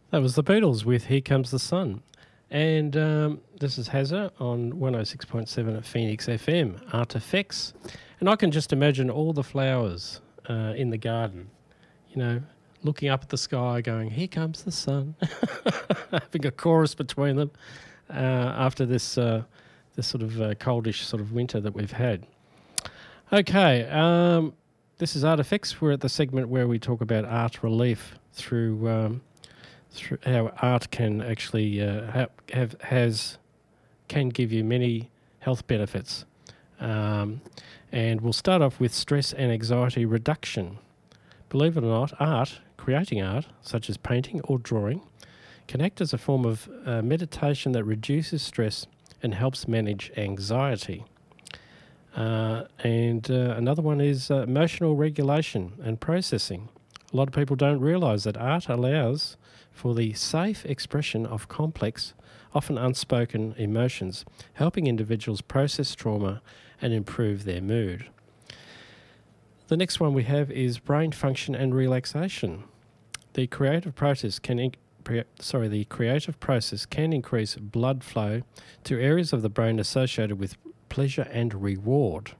That was the Beatles with Here Comes the Sun. And this is Hazza on 106.7 at Phoenix FM, Art Effects. And I can just imagine all the flowers in the garden, you know, looking up at the sky going, here comes the sun, having a chorus between them after this sort of coldish sort of winter that we've had. Okay, this is Art Effects. We're at the segment where we talk about art relief through how art can actually can give you many health benefits. And we'll start off with stress and anxiety reduction. Believe it or not, creating art, such as painting or drawing, can act as a form of meditation that reduces stress and helps manage anxiety. Another one is emotional regulation and processing. A lot of people don't realise that art allows for the safe expression of complex, often unspoken emotions, helping individuals process trauma and improve their mood. The next one we have is brain function and relaxation. The creative process can increase blood flow to areas of the brain associated with pleasure and reward.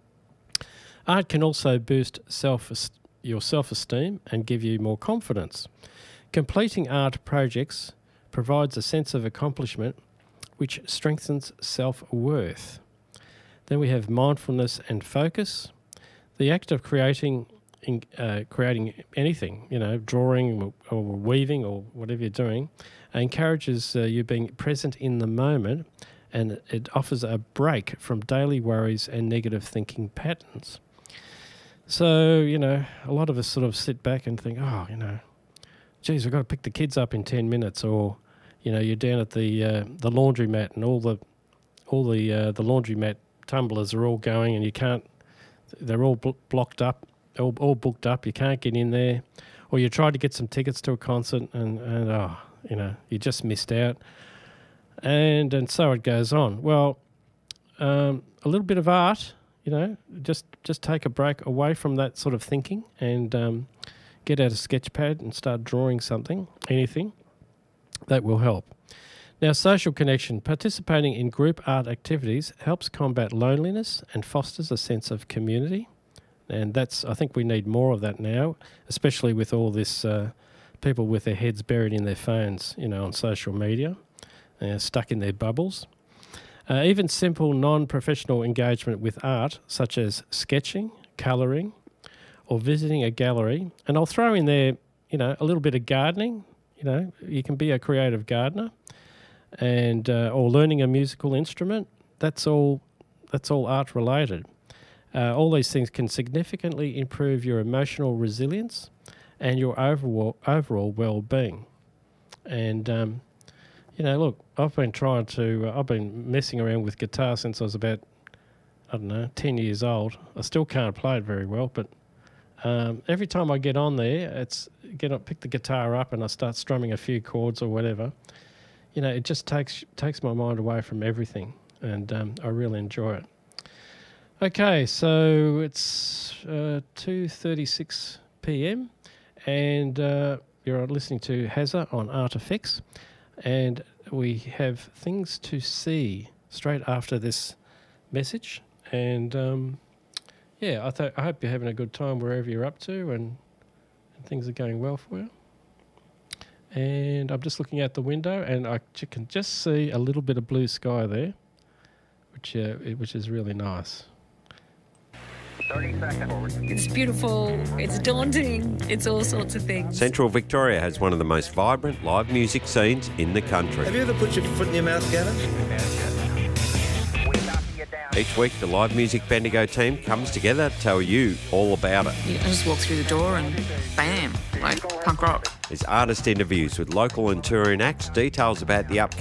Art can also boost your self-esteem and give you more confidence. Completing art projects provides a sense of accomplishment which strengthens self-worth. Then we have mindfulness and focus. The act of creating anything, you know, drawing or weaving or whatever you're doing, encourages you being present in the moment, and it offers a break from daily worries and negative thinking patterns. So, you know, a lot of us sort of sit back and think, oh, you know, geez, I've got to pick the kids up in 10 minutes, or, you know, you're down at the laundromat and all the laundromat tumblers are all going and you can't, they're all blocked up, all booked up, you can't get in there, or you tried to get some tickets to a concert and you know, you just missed out, and so it goes on. Well, a little bit of art, you know, just take a break away from that sort of thinking and get out a sketch pad and start drawing something, anything, that will help. Now, social connection. Participating in group art activities helps combat loneliness and fosters a sense of community. And I think we need more of that now, especially with all this people with their heads buried in their phones, you know, on social media, stuck in their bubbles. Even simple non-professional engagement with art, such as sketching, colouring, or visiting a gallery. And I'll throw in there, you know, a little bit of gardening. You know, you can be a creative gardener, and or learning a musical instrument. That's all art related. All these things can significantly improve your emotional resilience and your overall well-being. And you know, look, I've been messing around with guitar since I was about, 10 years old. I still can't play it very well, but every time I get on there, pick the guitar up and I start strumming a few chords or whatever. You know, it just takes my mind away from everything, and I really enjoy it. Okay, so it's 2:36 p.m. and you're listening to Hazza on Art Effects, and we have things to see straight after this message. And I hope you're having a good time wherever you're up to, and things are going well for you. And I'm just looking out the window, and I can just see a little bit of blue sky there, which is really nice. 30 seconds. It's beautiful, it's daunting, it's all sorts of things. Central Victoria has one of the most vibrant live music scenes in the country. Have you ever put your foot in your mouth, Gavin? Each week, the Live Music Bendigo team comes together to tell you all about it. I just walk through the door and bam, like punk rock. There's artist interviews with local and touring acts, details about the upcoming